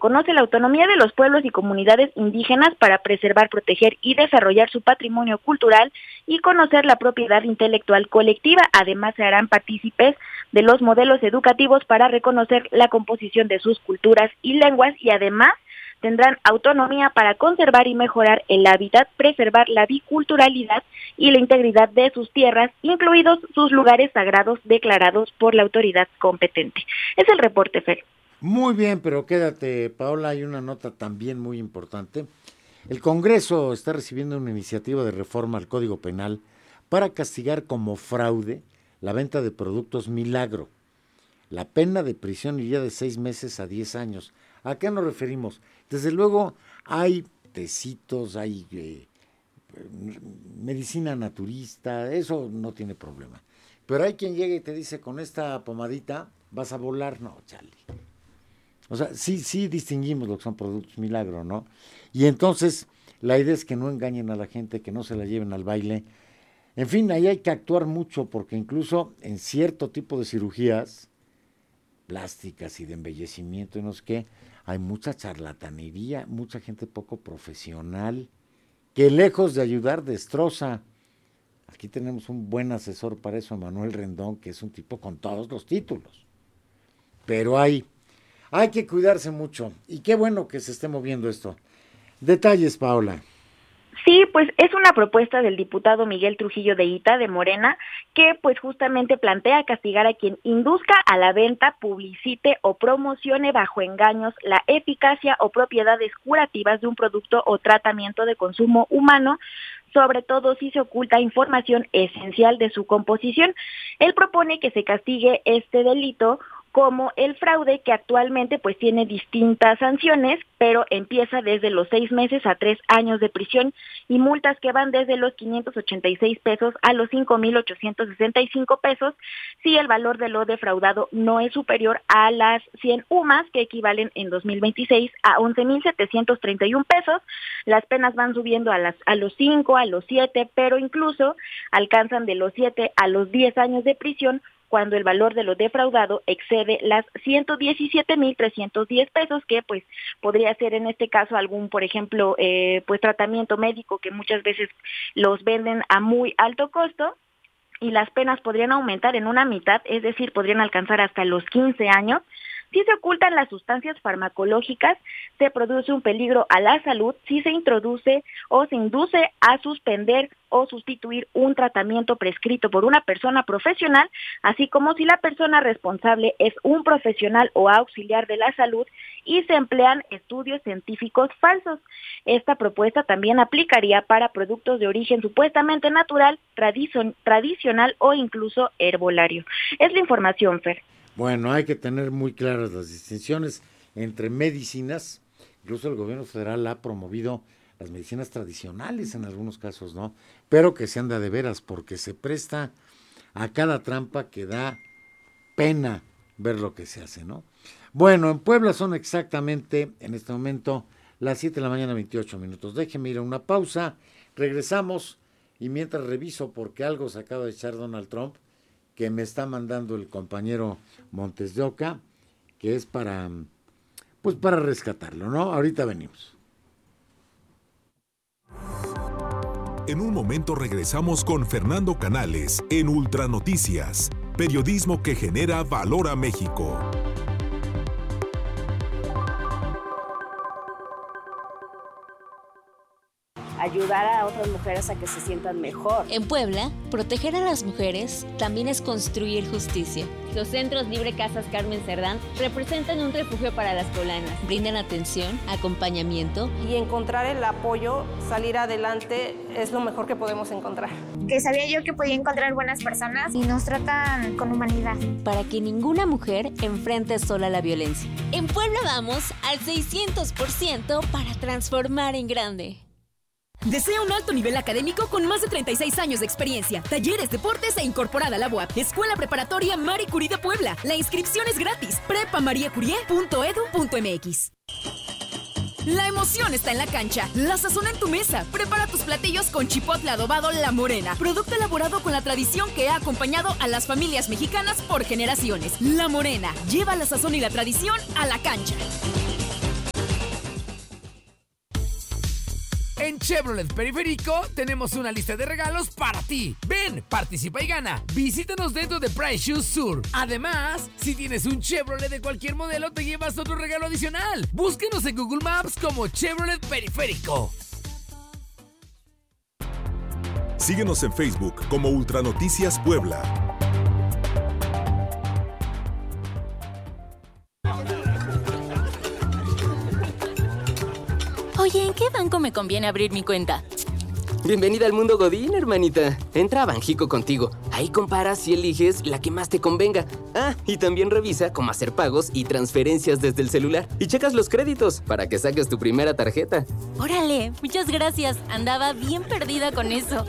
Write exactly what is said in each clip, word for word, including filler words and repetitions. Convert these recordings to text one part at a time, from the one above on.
reconoce la autonomía de los pueblos y comunidades indígenas para preservar, proteger y desarrollar su patrimonio cultural y conocer la propiedad intelectual colectiva. Además, se harán partícipes de los modelos educativos para reconocer la composición de sus culturas y lenguas, y además tendrán autonomía para conservar y mejorar el hábitat, preservar la biculturalidad y la integridad de sus tierras, incluidos sus lugares sagrados declarados por la autoridad competente. Es el reporte, Fer. Muy bien, pero quédate, Paola, hay una nota también muy importante. El Congreso está recibiendo una iniciativa de reforma al Código Penal para castigar como fraude la venta de productos milagro. La pena de prisión iría de seis meses a diez años. ¿A qué nos referimos? Desde luego hay tecitos, hay eh, medicina naturista, eso no tiene problema. Pero hay quien llega y te dice, con esta pomadita vas a volar. No, chale. O sea, sí, sí distinguimos lo que son productos milagro, ¿no? Y entonces la idea es que no engañen a la gente, que no se la lleven al baile. En fin, ahí hay que actuar mucho, porque incluso en cierto tipo de cirugías plásticas y de embellecimiento y no sé qué, hay mucha charlatanería, mucha gente poco profesional, que lejos de ayudar destroza. Aquí tenemos un buen asesor para eso, Manuel Rendón, que es un tipo con todos los títulos. Pero hay, hay que cuidarse mucho, y qué bueno que se esté moviendo esto. Detalles, Paola. Sí, pues es una propuesta del diputado Miguel Trujillo de Ita, de Morena, que pues justamente plantea castigar a quien induzca a la venta, publicite o promocione bajo engaños la eficacia o propiedades curativas de un producto o tratamiento de consumo humano, sobre todo si se oculta información esencial de su composición. Él propone que se castigue este delito como el fraude, que actualmente pues tiene distintas sanciones, pero empieza desde los seis meses a tres años de prisión y multas que van desde los quinientos ochenta y seis pesos a los cinco mil ochocientos sesenta y cinco pesos si el valor de lo defraudado no es superior a las cien U M A S, que equivalen en dos mil veintiséis a once mil setecientos treinta y un pesos. Las penas van subiendo a, las, a los cinco, a los siete, pero incluso alcanzan de los siete a los diez años de prisión cuando el valor de lo defraudado excede las ciento diecisiete mil trescientos diez pesos, que pues podría ser en este caso algún, por ejemplo, eh, pues tratamiento médico que muchas veces los venden a muy alto costo, y las penas podrían aumentar en una mitad, es decir, podrían alcanzar hasta los quince años. Si se ocultan las sustancias farmacológicas, se produce un peligro a la salud si se introduce o se induce a suspender o sustituir un tratamiento prescrito por una persona profesional, así como si la persona responsable es un profesional o auxiliar de la salud y se emplean estudios científicos falsos. Esta propuesta también aplicaría para productos de origen supuestamente natural, tradicion- tradicional o incluso herbolario. Es la información, Fer. Bueno, hay que tener muy claras las distinciones entre medicinas. Incluso el gobierno federal ha promovido las medicinas tradicionales en algunos casos, ¿no? Pero que sean de a de veras, porque se presta a cada trampa que da pena ver lo que se hace, ¿no? Bueno, en Puebla son exactamente en este momento las siete de la mañana, veintiocho minutos. Déjenme ir a una pausa, regresamos, y mientras reviso porque algo se acaba de echar Donald Trump, que me está mandando el compañero Montes de Oca, que es para, pues para rescatarlo, ¿no? Ahorita venimos. En un momento regresamos con Fernando Canales en Ultranoticias, periodismo que genera valor a México. Ayudar a otras mujeres a que se sientan mejor. En Puebla, proteger a las mujeres también es construir justicia. Los centros Libre Casas Carmen Cerdán representan un refugio para las poblanas. Brindan atención, acompañamiento. Y encontrar el apoyo, salir adelante, es lo mejor que podemos encontrar. Que sabía yo que podía encontrar buenas personas y nos tratan con humanidad. Para que ninguna mujer enfrente sola la violencia. En Puebla vamos al seiscientos por ciento para transformar en grande. Desea un alto nivel académico con más de treinta y seis años de experiencia, talleres, deportes e incorporada a la U A P. Escuela Preparatoria Marie Curie de Puebla. La inscripción es gratis. prepa marie curie punto edu punto m x. La emoción está en la cancha. La sazón en tu mesa. Prepara tus platillos con chipotle adobado La Morena. Producto elaborado con la tradición que ha acompañado a las familias mexicanas por generaciones. La Morena. Lleva la sazón y la tradición a la cancha. En Chevrolet Periférico tenemos una lista de regalos para ti. Ven, participa y gana. Visítanos dentro de Price Shoes Sur. Además, si tienes un Chevrolet de cualquier modelo, te llevas otro regalo adicional. Búsquenos en Google Maps como Chevrolet Periférico. Síguenos en Facebook como Ultranoticias Puebla. Oye, ¿en qué banco me conviene abrir mi cuenta? Bienvenida al mundo Godín, hermanita. Entra a Banjico Contigo. Ahí comparas y eliges la que más te convenga. Ah, y también revisa cómo hacer pagos y transferencias desde el celular. Y checas los créditos para que saques tu primera tarjeta. Órale, muchas gracias. Andaba bien perdida con eso.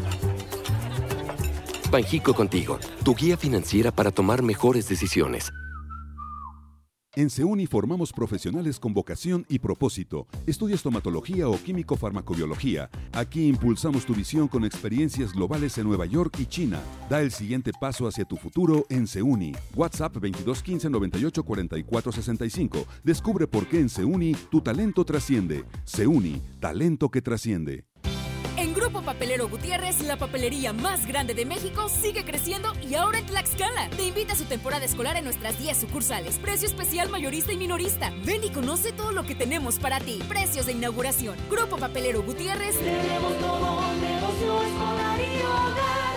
Banjico Contigo, tu guía financiera para tomar mejores decisiones. En SEUNI formamos profesionales con vocación y propósito. ¿Estudias estomatología o químico-farmacobiología? Aquí impulsamos tu visión con experiencias globales en Nueva York y China. Da el siguiente paso hacia tu futuro en SEUNI. WhatsApp veintidós quince noventa y ocho cuarenta y cuatro sesenta y cinco. Descubre por qué en SEUNI tu talento trasciende. SEUNI, talento que trasciende. En Grupo Papelero Gutiérrez, la papelería más grande de México sigue creciendo y ahora en Tlaxcala. Te invita a su temporada escolar en nuestras diez sucursales. Precio especial mayorista y minorista. Ven y conoce todo lo que tenemos para ti. Precios de inauguración. Grupo Papelero Gutiérrez. Tenemos todo, negocio escolar y hogar.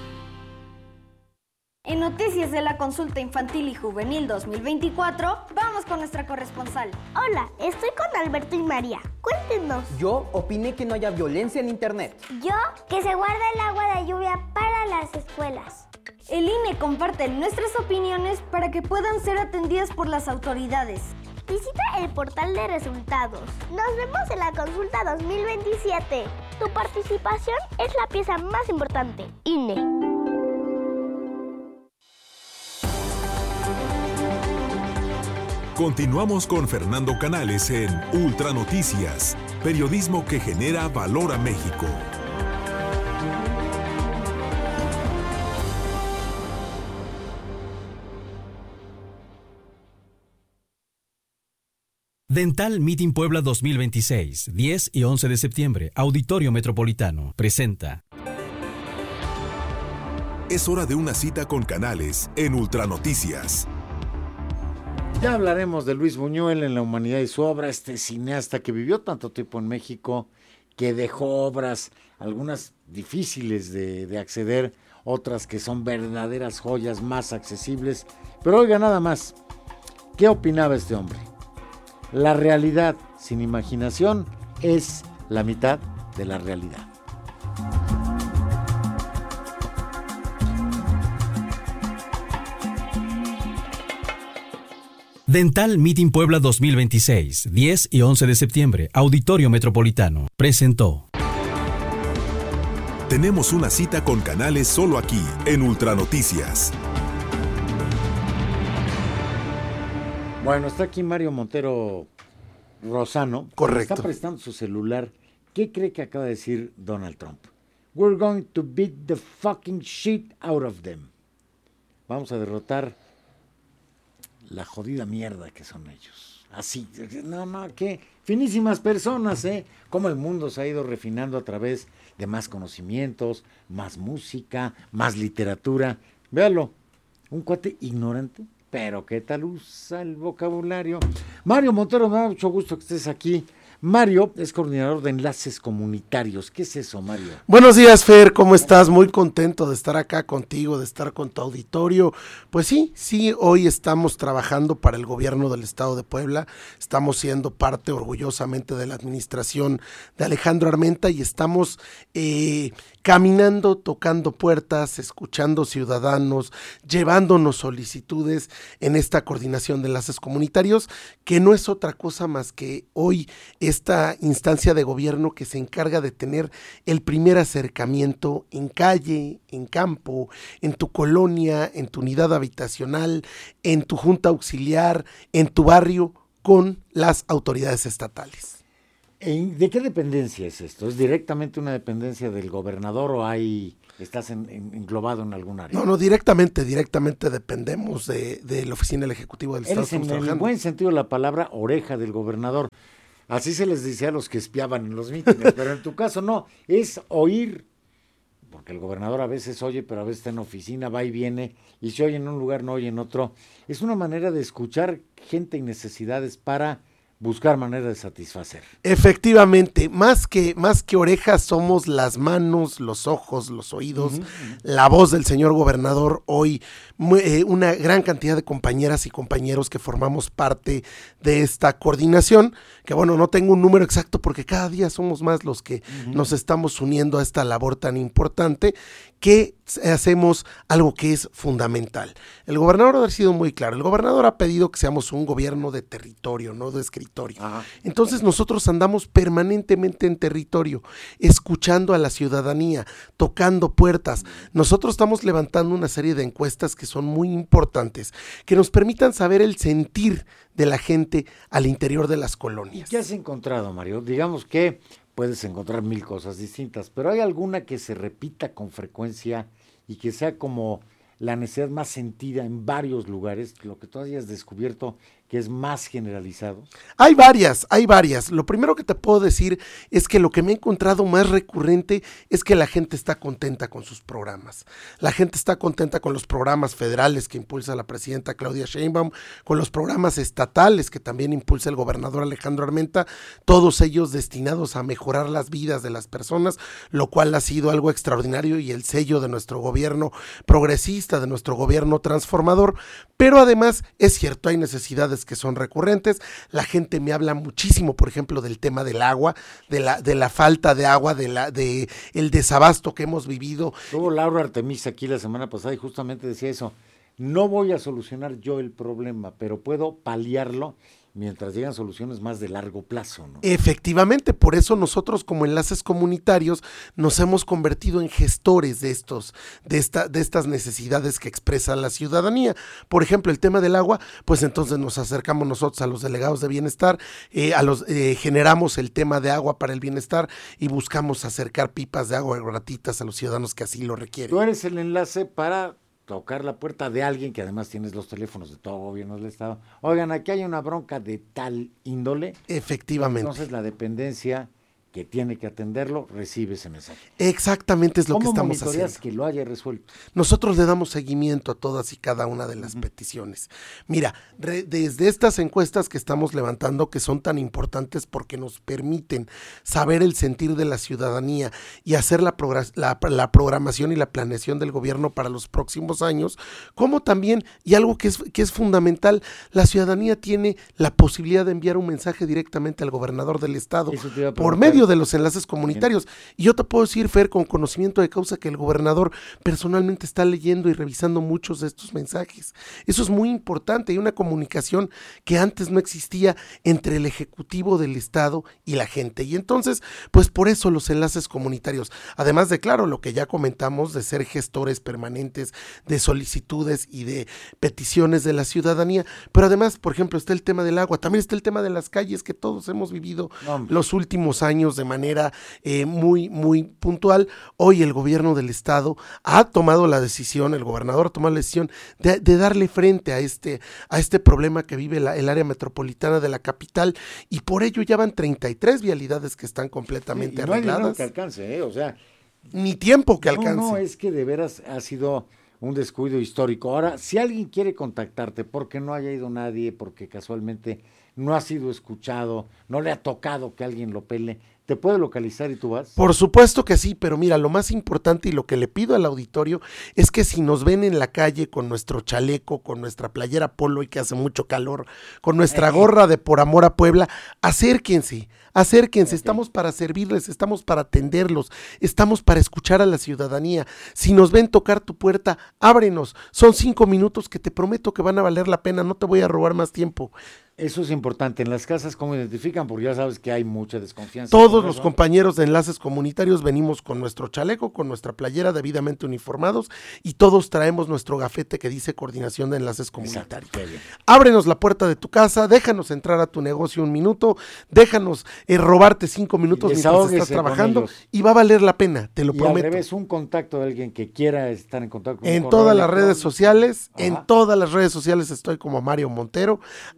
En Noticias de la Consulta Infantil y Juvenil dos mil veinticuatro, vamos con nuestra corresponsal. Hola, estoy con Alberto y María. Cuéntenos. Yo opiné que no haya violencia en internet. Yo, que se guarda el agua de lluvia para las escuelas. El I N E comparte nuestras opiniones para que puedan ser atendidas por las autoridades. Visita el portal de resultados. Nos vemos en la Consulta dos mil veintisiete. Tu participación es la pieza más importante. I N E. Continuamos con Fernando Canales en Ultranoticias, periodismo que genera valor a México. Dental Meeting Puebla dos mil veintiséis, diez y once de septiembre, Auditorio Metropolitano, presenta. Es hora de una cita con Canales en Ultranoticias. Ya hablaremos de Luis Buñuel en La humanidad y su obra, este cineasta que vivió tanto tiempo en México, que dejó obras, algunas difíciles de, de acceder, otras que son verdaderas joyas más accesibles. Pero oiga nada más, ¿qué opinaba este hombre? La realidad sin imaginación es la mitad de la realidad. Dental Meeting Puebla dos mil veintiséis, diez y once de septiembre, Auditorio Metropolitano, presentó. Tenemos una cita con Canales solo aquí, en Ultranoticias. Bueno, está aquí Mario Montero Rosano. Correcto. Está prestando su celular. ¿Qué cree que acaba de decir Donald Trump? We're going to beat the fucking shit out of them. Vamos a derrotar la jodida mierda que son ellos. Así, no, no, qué finísimas personas, ¿eh? Cómo el mundo se ha ido refinando a través de más conocimientos, más música, más literatura. Véalo, un cuate ignorante, pero qué tal usa el vocabulario. Mario Montero, me da mucho gusto que estés aquí. Mario es coordinador de enlaces comunitarios. ¿Qué es eso, Mario? Buenos días, Fer, ¿cómo estás? Muy contento de estar acá contigo, de estar con tu auditorio. Pues sí, sí, hoy estamos trabajando para el gobierno del estado de Puebla, estamos siendo parte orgullosamente de la administración de Alejandro Armenta y estamos eh, caminando, tocando puertas, escuchando ciudadanos, llevándonos solicitudes en esta coordinación de enlaces comunitarios, que no es otra cosa más que hoy esta instancia de gobierno que se encarga de tener el primer acercamiento en calle, en campo, en tu colonia, en tu unidad habitacional, en tu junta auxiliar, en tu barrio, con las autoridades estatales. ¿De qué dependencia es esto? ¿Es directamente una dependencia del gobernador o hay, estás en, en, englobado en algún área? No, no, directamente, directamente dependemos de, de la oficina del Ejecutivo del Estado. Eres en el buen sentido de la palabra oreja del gobernador. Así se les decía a los que espiaban en los mítines, pero en tu caso no, es oír, porque el gobernador a veces oye, pero a veces está en oficina, va y viene, y si oye en un lugar, no oye en otro. Es una manera de escuchar gente y necesidades para buscar manera de satisfacer. Efectivamente, más que, más que orejas somos las manos, los ojos, los oídos, uh-huh. la voz del señor gobernador. Hoy muy, eh, una gran cantidad de compañeras y compañeros que formamos parte de esta coordinación, que bueno, no tengo un número exacto porque cada día somos más los que uh-huh. nos estamos uniendo a esta labor tan importante, que hacemos algo que es fundamental. El gobernador ha sido muy claro, el gobernador ha pedido que seamos un gobierno de territorio, no de escritorio. Ajá. Entonces nosotros andamos permanentemente en territorio, escuchando a la ciudadanía, tocando puertas. Nosotros estamos levantando una serie de encuestas que son muy importantes, que nos permitan saber el sentir de la gente al interior de las colonias. ¿Y qué has encontrado, Mario? Digamos que puedes encontrar mil cosas distintas, pero ¿hay alguna que se repita con frecuencia y que sea como la necesidad más sentida en varios lugares, lo que tú hayas descubierto que es más generalizado? Hay varias, hay varias. Lo primero que te puedo decir es que lo que me he encontrado más recurrente es que la gente está contenta con sus programas. La gente está contenta con los programas federales que impulsa la presidenta Claudia Sheinbaum, con los programas estatales que también impulsa el gobernador Alejandro Armenta, todos ellos destinados a mejorar las vidas de las personas, lo cual ha sido algo extraordinario y el sello de nuestro gobierno progresista, de nuestro gobierno transformador. Pero además es cierto, hay necesidades que son recurrentes. La gente me habla muchísimo, por ejemplo, del tema del agua, de la, de la falta de agua, de la, de el desabasto que hemos vivido. Tuvo Laura Artemisa aquí la semana pasada y justamente decía eso: no voy a solucionar yo el problema, pero puedo paliarlo mientras llegan soluciones más de largo plazo, ¿no? Efectivamente, por eso nosotros como enlaces comunitarios nos hemos convertido en gestores de estos, de esta, de estas necesidades que expresa la ciudadanía. Por ejemplo, el tema del agua, pues entonces nos acercamos nosotros a los delegados de bienestar, eh, a los eh, generamos el tema de agua para el bienestar y buscamos acercar pipas de agua gratuitas a los ciudadanos que así lo requieren. Tú eres el enlace para tocar la puerta de alguien, que además tienes los teléfonos de todo gobierno del estado. Oigan, aquí hay una bronca de tal índole. Efectivamente. Entonces la dependencia que tiene que atenderlo recibe ese mensaje. Exactamente es lo que estamos haciendo. ¿Cómo monitoreas que lo haya resuelto? Nosotros le damos seguimiento a todas y cada una de las uh-huh. peticiones. Mira, re, desde estas encuestas que estamos levantando, que son tan importantes porque nos permiten saber el sentir de la ciudadanía y hacer la, progr- la, la programación y la planeación del gobierno para los próximos años, como también, y algo que es, que es fundamental, la ciudadanía tiene la posibilidad de enviar un mensaje directamente al gobernador del estado por medio de los enlaces comunitarios. Y yo te puedo decir, Fer, con conocimiento de causa, que el gobernador personalmente está leyendo y revisando muchos de estos mensajes. Eso es muy importante. Hay una comunicación que antes no existía entre el ejecutivo del estado y la gente. Y entonces, pues por eso los enlaces comunitarios, además de, claro, lo que ya comentamos, de ser gestores permanentes de solicitudes y de peticiones de la ciudadanía, pero además, por ejemplo, está el tema del agua, también está el tema de las calles que todos hemos vivido no, los últimos años de manera eh, muy, muy puntual. Hoy el gobierno del estado ha tomado la decisión, el gobernador ha tomado la decisión de, de darle frente a este, a este problema que vive la, el área metropolitana de la capital, y por ello ya van treinta y tres vialidades que están completamente sí, y no arregladas. No hay que alcance, ¿eh? O sea, ni tiempo que alcance. No, no, es que de veras ha sido un descuido histórico. Ahora, si alguien quiere contactarte porque no haya ido nadie, porque casualmente no ha sido escuchado, no le ha tocado que alguien lo pele, ¿te puede localizar y tú vas? Por supuesto que sí, pero mira, lo más importante y lo que le pido al auditorio es que si nos ven en la calle con nuestro chaleco, con nuestra playera polo y que hace mucho calor, con nuestra gorra de Por Amor a Puebla, acérquense, acérquense, okay. Estamos para servirles, estamos para atenderlos, estamos para escuchar a la ciudadanía. Si nos ven tocar tu puerta, ábrenos, son cinco minutos que te prometo que van a valer la pena, no te voy a robar más tiempo. Eso es importante. En las casas, ¿cómo identifican? Porque ya sabes que hay mucha desconfianza. Todos los compañeros de enlaces comunitarios venimos con nuestro chaleco, con nuestra playera debidamente uniformados, y todos traemos nuestro gafete que dice Coordinación de Enlaces Comunitarios. Ábrenos la puerta de tu casa, déjanos entrar a tu negocio un minuto, déjanos eh, robarte cinco minutos mientras estás trabajando, y va a valer la pena, te lo y prometo. Al revés, un contacto de alguien que quiera estar en contacto con En todas las redes sociales, Ajá. en todas las redes sociales estoy como Mario Montero. Ahí sí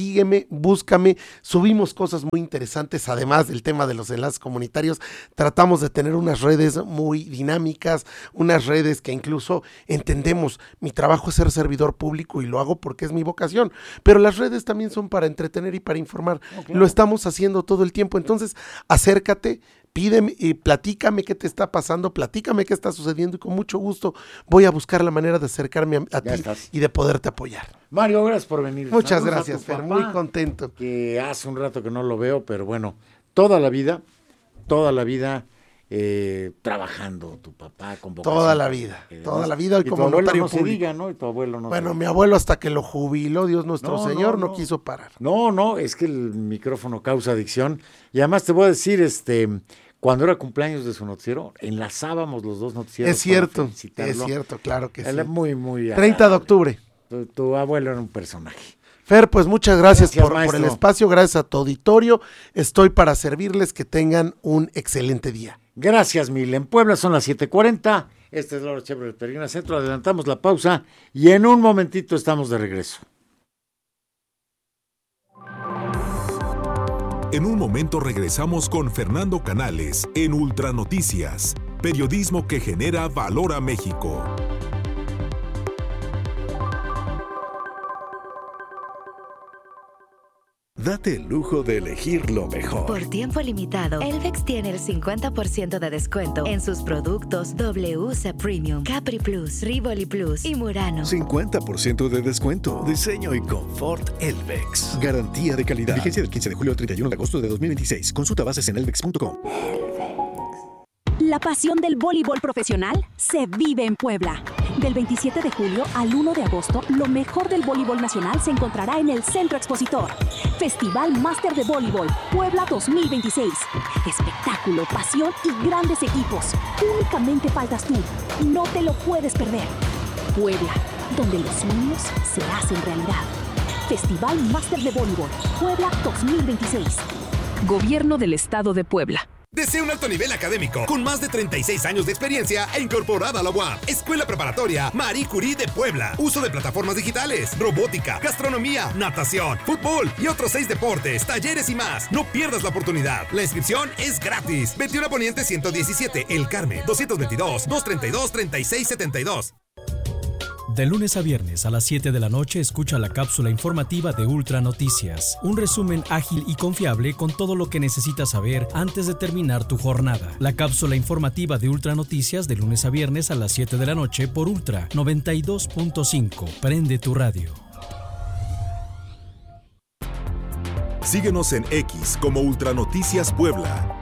sígueme, búscame, subimos cosas muy interesantes, además del tema de los enlaces comunitarios, tratamos de tener unas redes muy dinámicas, unas redes que incluso entendemos, mi trabajo es ser servidor público y lo hago porque es mi vocación, pero las redes también son para entretener y para informar, okay. Lo estamos haciendo todo el tiempo, entonces acércate, pídeme y platícame qué te está pasando, platícame qué está sucediendo y con mucho gusto voy a buscar la manera de acercarme a, a ti estás. Y de poderte apoyar. Mario, gracias por venir. Muchas Saludos gracias, Fer, muy contento. Que hace un rato que no lo veo, pero bueno, toda la vida, toda la vida eh, trabajando, tu papá con vocación. Toda la vida, eh, toda la vida. Y, y como tu abuelo notario no público. Se diga, ¿no? Y tu abuelo no bueno, se mi abuelo hasta que lo jubiló, Dios nuestro no, Señor, no, no. no quiso parar. No, no, es que el micrófono causa adicción. Y además te voy a decir, este... Cuando era cumpleaños de su noticiero, enlazábamos los dos noticieros. Es cierto, es cierto, claro que Él sí. es muy, muy agradable. treinta de octubre. Tu, tu abuelo era un personaje. Fer, pues muchas gracias, gracias por, por el espacio, gracias a tu auditorio. Estoy para servirles, que tengan un excelente día. Gracias, Mil. En Puebla son las siete cuarenta. Este es Laura Chevrolet Peregrina Centro. Adelantamos la pausa y en un momentito estamos de regreso. En un momento regresamos con Fernando Canales en Ultra Noticias, periodismo que genera valor a México. Date el lujo de elegir lo mejor. Por tiempo limitado, Elvex tiene el cincuenta por ciento de descuento en sus productos W C Premium, Capri Plus, Rivoli Plus y Murano. cincuenta por ciento de descuento. Diseño y confort Elvex. Garantía de calidad. Vigencia del quince de julio al treinta y uno de agosto de dos mil veintiséis. Consulta bases en elvex punto com. La pasión del voleibol profesional se vive en Puebla. Del veintisiete de julio al uno de agosto, lo mejor del voleibol nacional se encontrará en el Centro Expositor. Festival Máster de Voleibol Puebla dos mil veintiséis. Espectáculo, pasión y grandes equipos. Únicamente faltas tú. No te lo puedes perder. Puebla, donde los sueños se hacen realidad. Festival Máster de Voleibol Puebla dos mil veintiséis. Gobierno del Estado de Puebla. Desea un alto nivel académico con más de treinta y seis años de experiencia e incorporada a la U A P. Escuela Preparatoria Marie Curie de Puebla. Uso de plataformas digitales, robótica, gastronomía, natación, fútbol y otros seis deportes, talleres y más. No pierdas la oportunidad. La inscripción es gratis. veintiuno Poniente ciento diecisiete, El Carmen, doscientos veintidós, doscientos treinta y dos, treinta y seis setenta y dos. De lunes a viernes a las siete de la noche escucha la cápsula informativa de Ultra Noticias, un resumen ágil y confiable con todo lo que necesitas saber antes de terminar tu jornada. La cápsula informativa de Ultra Noticias de lunes a viernes a las siete de la noche por Ultra noventa y dos punto cinco. Prende tu radio. Síguenos en X como Ultra Noticias Puebla.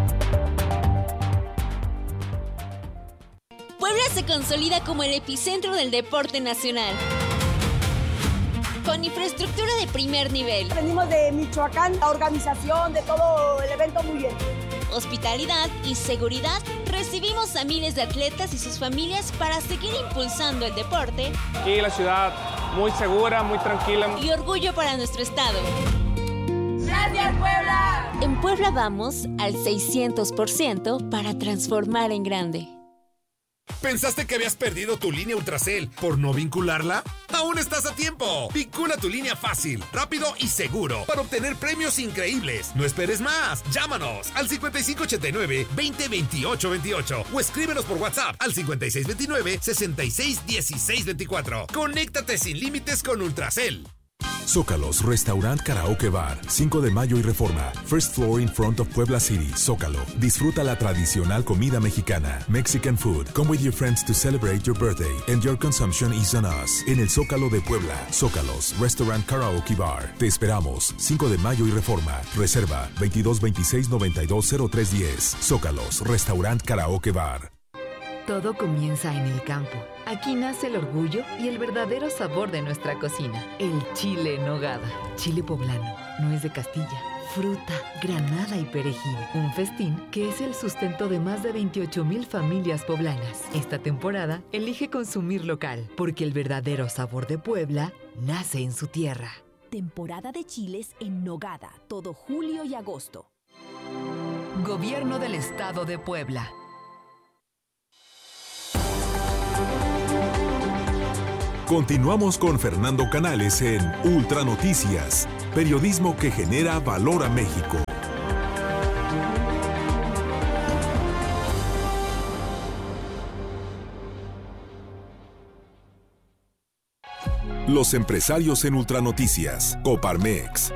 Puebla se consolida como el epicentro del deporte nacional. Con infraestructura de primer nivel. Venimos de Michoacán, la organización de todo el evento muy bien. Hospitalidad y seguridad. Recibimos a miles de atletas y sus familias para seguir impulsando el deporte. Aquí la ciudad muy segura, muy tranquila. Y orgullo para nuestro estado. ¡Gracias, Puebla! En Puebla vamos al seiscientos por ciento para transformar en grande. ¿Pensaste que habías perdido tu línea Ultracel por no vincularla? ¡Aún estás a tiempo! Vincula tu línea fácil, rápido y seguro para obtener premios increíbles. No esperes más. Llámanos al cincuenta y cinco ochenta y nueve, veinte veintiocho veintiocho o escríbenos por WhatsApp al cincuenta y seis veintinueve, sesenta y seis dieciséis veinticuatro. Conéctate sin límites con Ultracel. Zócalos Restaurant Karaoke Bar, cinco de mayo y Reforma. First floor in front of Puebla City, Zócalo. Disfruta la tradicional comida mexicana, Mexican food. Come with your friends to celebrate your birthday and your consumption is on us. En el Zócalo de Puebla, Zócalos Restaurant Karaoke Bar. Te esperamos, cinco de mayo y Reforma. Reserva veintidós veintiséis noventa y dos cero tres diez. Zócalos Restaurant Karaoke Bar. Todo comienza en el campo. Aquí nace el orgullo y el verdadero sabor de nuestra cocina. El chile en nogada. Chile poblano, nuez de Castilla, fruta, granada y perejil. Un festín que es el sustento de más de veintiocho mil familias poblanas. Esta temporada elige consumir local, porque el verdadero sabor de Puebla nace en su tierra. Temporada de chiles en nogada, todo julio y agosto. Gobierno del Estado de Puebla. Continuamos con Fernando Canales en Ultra Noticias. Periodismo que genera valor a México. Los empresarios en Ultranoticias. Coparmex.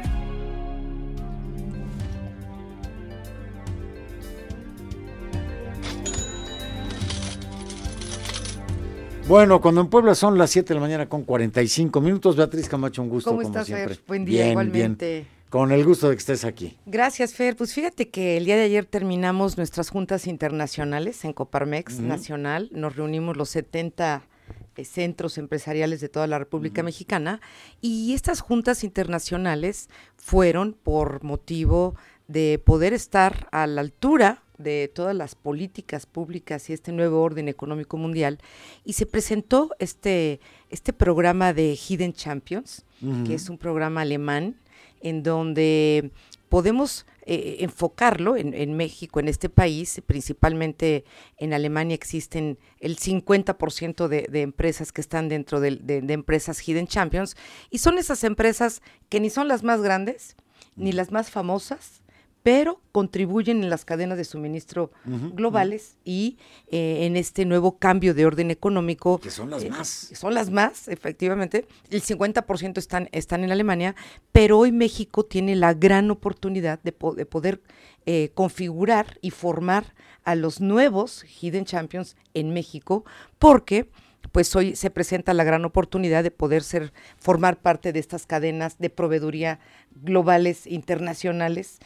Bueno, cuando en Puebla son las siete de la mañana con cuarenta y cinco minutos, Beatriz Camacho, un gusto ¿Cómo como estás, siempre. Fer? Buen día, bien, igualmente. Bien. Con el gusto de que estés aquí. Gracias, Fer. Pues fíjate que el día de ayer terminamos nuestras juntas internacionales en Coparmex uh-huh. Nacional. Nos reunimos los setenta eh, centros empresariales de toda la República uh-huh. Mexicana, y estas juntas internacionales fueron por motivo de poder estar a la altura de todas las políticas públicas y este nuevo orden económico mundial, y se presentó este, este programa de Hidden Champions, uh-huh. que es un programa alemán en donde podemos eh, enfocarlo en, en México, en este país, principalmente en Alemania existen el cincuenta por ciento de, de empresas que están dentro de, de, de empresas Hidden Champions, y son esas empresas que ni son las más grandes, ni las más famosas, pero contribuyen en las cadenas de suministro uh-huh, globales uh-huh. y eh, en este nuevo cambio de orden económico. Que son las eh, más. Son las más, efectivamente. El cincuenta por ciento están, están en Alemania, pero hoy México tiene la gran oportunidad de, po- de poder eh, configurar y formar a los nuevos Hidden Champions en México, porque pues hoy se presenta la gran oportunidad de poder ser, formar parte de estas cadenas de proveeduría globales, internacionales,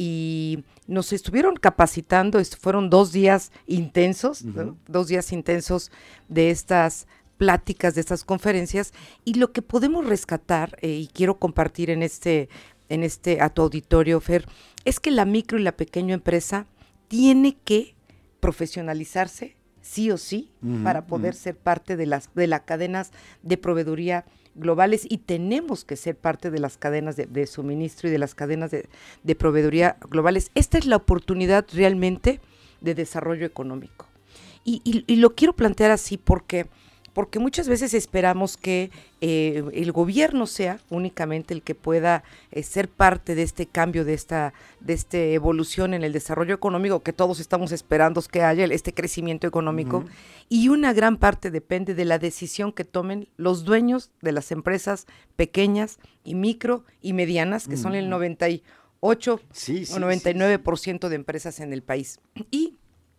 y nos estuvieron capacitando. Est- fueron dos días intensos, uh-huh. ¿no? dos días intensos de estas pláticas, de estas conferencias, y lo que podemos rescatar, eh, y quiero compartir en este, en este, a tu auditorio, Fer, es que la micro y la pequeña empresa tiene que profesionalizarse sí o sí, uh-huh, para poder uh-huh. ser parte de las de las cadenas de proveeduría globales, y tenemos que ser parte de las cadenas de, de suministro y de las cadenas de, de proveeduría globales. Esta es la oportunidad realmente de desarrollo económico. Y, y, y lo quiero plantear así porque, porque muchas veces esperamos que eh, el gobierno sea únicamente el que pueda eh, ser parte de este cambio, de esta, de esta evolución en el desarrollo económico que todos estamos esperando que haya, este crecimiento económico, uh-huh. y una gran parte depende de la decisión que tomen los dueños de las empresas pequeñas y micro y medianas, que uh-huh. son el noventa y ocho sí, sí, o noventa y nueve por ciento sí, sí. de empresas en el país. Y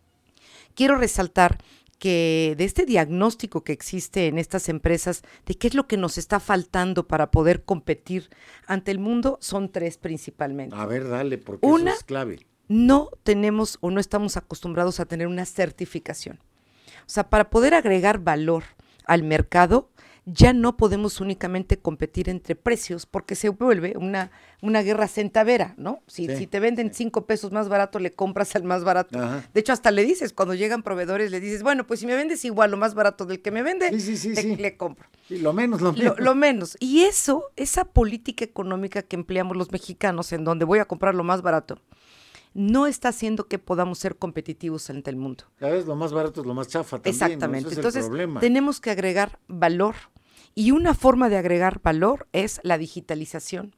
quiero resaltar que de este diagnóstico que existe en estas empresas, de qué es lo que nos está faltando para poder competir ante el mundo, son tres principalmente. A ver, dale, porque una, eso es clave. No tenemos o no estamos acostumbrados a tener una certificación. O sea, para poder agregar valor al mercado, ya no podemos únicamente competir entre precios, porque se vuelve una, una guerra centavera, ¿no? Si, sí, si te venden sí. cinco pesos más barato, le compras al más barato. Ajá. De hecho, hasta le dices, cuando llegan proveedores, le dices, bueno, pues si me vendes igual o más barato del que me vende, sí, sí, sí, te, sí. le compro. Y lo menos, lo menos. Lo, lo menos. Y eso, esa política económica que empleamos los mexicanos, en donde voy a comprar lo más barato, no está haciendo que podamos ser competitivos ante el mundo. Cada vez lo más barato es lo más chafa también. Exactamente. ¿No? Ese es Entonces, el problema. Tenemos que agregar valor. Y una forma de agregar valor es la digitalización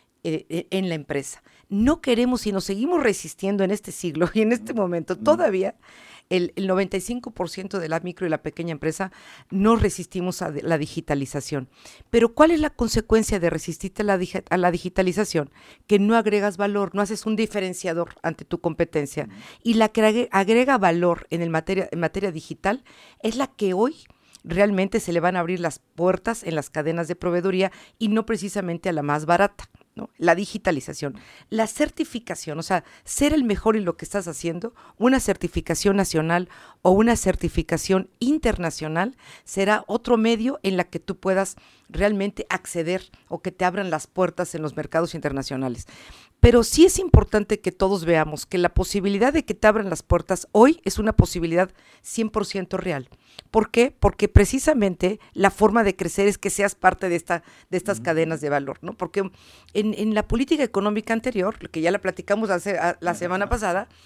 eh, en la empresa. No queremos, y nos seguimos resistiendo en este siglo y en este momento, todavía el, el noventa y cinco por ciento de la micro y la pequeña empresa no resistimos a la digitalización. Pero ¿cuál es la consecuencia de resistirte a la, a la digitalización? Que no agregas valor, no haces un diferenciador ante tu competencia. Y la que agrega valor en, el materia, en materia digital es la que hoy realmente se le van a abrir las puertas en las cadenas de proveeduría, y no precisamente a la más barata, ¿no? La digitalización, la certificación, o sea, ser el mejor en lo que estás haciendo, una certificación nacional o una certificación internacional será otro medio en la que tú puedas realmente acceder o que te abran las puertas en los mercados internacionales. Pero sí es importante que todos veamos que la posibilidad de que te abran las puertas hoy es una posibilidad cien por ciento real. ¿Por qué? Porque precisamente la forma de crecer es que seas parte de esta de estas uh-huh. cadenas de valor, ¿no? Porque en, en la política económica anterior, que ya la platicamos hace, a, la semana pasada,